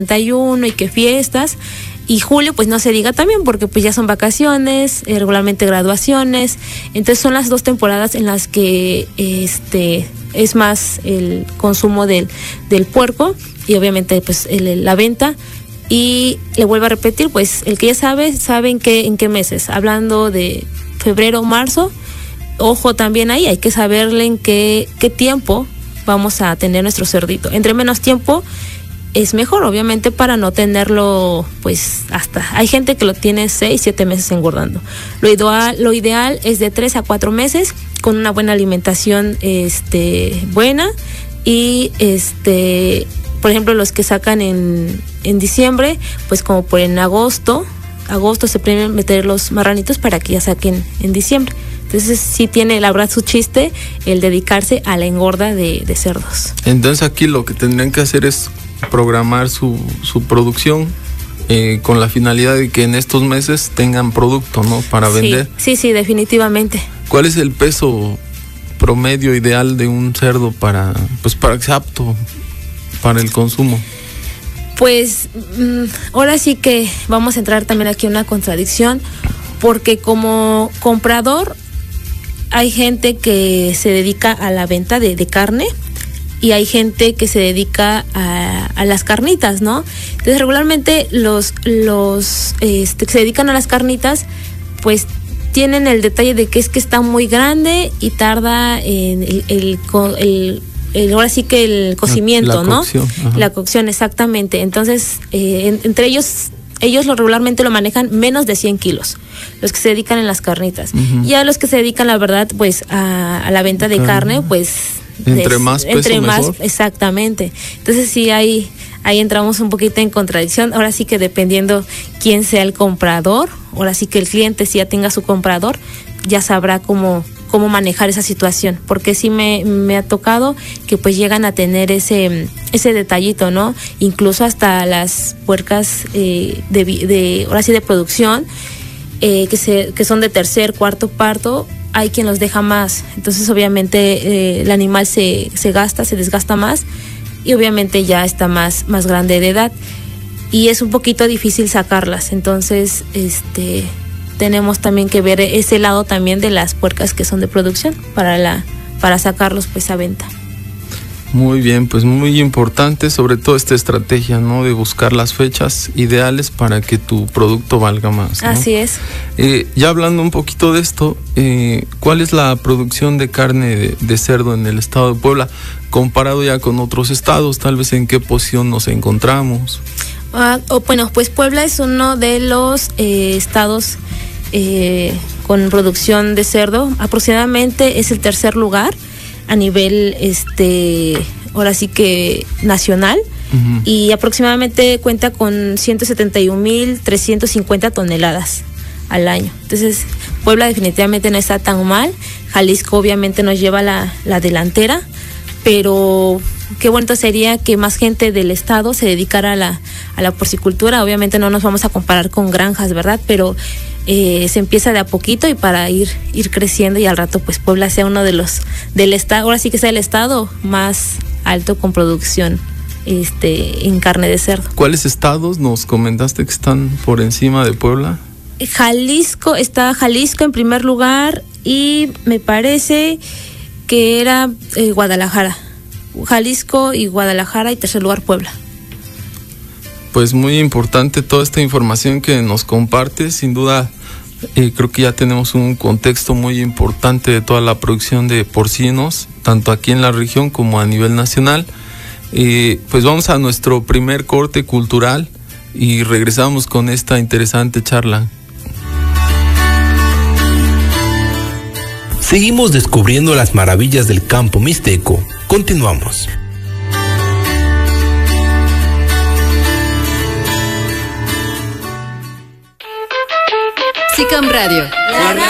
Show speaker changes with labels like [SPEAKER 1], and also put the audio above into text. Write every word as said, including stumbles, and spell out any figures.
[SPEAKER 1] treinta y uno y que fiestas. Y julio, pues no se diga también, porque pues ya son vacaciones, eh, regularmente graduaciones. Entonces son las dos temporadas en las que este es más el consumo del, del puerco y obviamente pues el, la venta. Y le vuelvo a repetir, pues el que ya sabe, sabe en qué, en qué meses. Hablando de febrero, marzo, ojo también ahí, hay que saberle en qué, qué tiempo vamos a tener nuestro cerdito. Entre menos tiempo es mejor, obviamente, para no tenerlo, pues hasta, hay gente que lo tiene seis, siete meses engordando. Lo ideal, lo ideal es de tres a cuatro meses, con una buena alimentación este, buena y este... Por ejemplo, los que sacan en, en diciembre, pues como por en agosto, agosto se pueden meter los marranitos para que ya saquen en diciembre. Entonces sí tiene la verdad su chiste el dedicarse a la engorda de, de cerdos.
[SPEAKER 2] Entonces aquí lo que tendrían que hacer es programar su, su producción eh, con la finalidad de que en estos meses tengan producto, ¿no? Para vender.
[SPEAKER 1] Sí, sí, sí, definitivamente.
[SPEAKER 2] ¿Cuál es el peso promedio ideal de un cerdo para, pues para que sea apto para el consumo?
[SPEAKER 1] Pues mmm, ahora sí que vamos a entrar también aquí en una contradicción, porque como comprador hay gente que se dedica a la venta de, de carne y hay gente que se dedica a, a las carnitas, ¿no? Entonces regularmente los, los este, que se dedican a las carnitas pues tienen el detalle de que es que está muy grande y tarda en el, el, el El, ahora sí que el cocimiento,
[SPEAKER 2] la cocción,
[SPEAKER 1] ¿no? La cocción, exactamente. Entonces, eh, en, entre ellos, ellos lo regularmente lo manejan menos de cien kilos, los que se dedican en las carnitas. Uh-huh. Y a los que se dedican, la verdad, pues a, a la venta de carne, carne pues...
[SPEAKER 2] Entre des, más peso,
[SPEAKER 1] entre más,
[SPEAKER 2] mejor.
[SPEAKER 1] Exactamente. Entonces, sí, ahí, ahí entramos un poquito en contradicción. Ahora sí que dependiendo quién sea el comprador, ahora sí que el cliente, si ya tenga su comprador, ya sabrá cómo... cómo manejar esa situación, porque sí me, me ha tocado que pues llegan a tener ese ese detallito, ¿no? Incluso hasta las puercas eh, de, de ahora sí de producción eh, que se que son de tercer, cuarto parto, hay quien los deja más, entonces obviamente eh, el animal se, se gasta, se desgasta más y obviamente ya está más, más grande de edad y es un poquito difícil sacarlas, entonces este tenemos también que ver ese lado también de las puercas que son de producción para la para sacarlos pues a venta.
[SPEAKER 2] Muy bien, pues muy importante sobre todo esta estrategia, ¿no? De buscar las fechas ideales para que tu producto valga más, ¿no?
[SPEAKER 1] Así es.
[SPEAKER 2] Eh, ya hablando un poquito de esto, eh, ¿cuál es la producción de carne de, de cerdo en el estado de Puebla comparado ya con otros estados? Tal vez en qué posición nos encontramos.
[SPEAKER 1] Ah, oh, bueno, pues Puebla es uno de los eh, estados Eh, con producción de cerdo, aproximadamente es el tercer lugar a nivel este ahora sí que nacional. Uh-huh. Y aproximadamente cuenta con ciento setenta y un mil trescientas cincuenta toneladas al año. Entonces Puebla definitivamente no está tan mal. Jalisco obviamente nos lleva la, la delantera, pero qué bueno sería que más gente del estado se dedicara a la, a la porcicultura. Obviamente no nos vamos a comparar con granjas, ¿verdad? Pero eh, se empieza de a poquito y para ir, ir creciendo y al rato pues Puebla sea uno de los del estado, ahora sí que sea el estado más alto con producción este en carne de cerdo.
[SPEAKER 2] ¿Cuáles estados nos comentaste que están por encima de Puebla?
[SPEAKER 1] Jalisco, está Jalisco en primer lugar y me parece que era eh, Guadalajara. Jalisco y Guadalajara y tercer lugar Puebla.
[SPEAKER 2] Pues muy importante toda esta información que nos compartes, sin duda eh, creo que ya tenemos un contexto muy importante de toda la producción de porcinos, tanto aquí en la región como a nivel nacional. Eh, pues vamos a nuestro primer corte cultural y regresamos con esta interesante charla.
[SPEAKER 3] Seguimos descubriendo las maravillas del campo mixteco. Continuamos.
[SPEAKER 4] SICAM Radio, la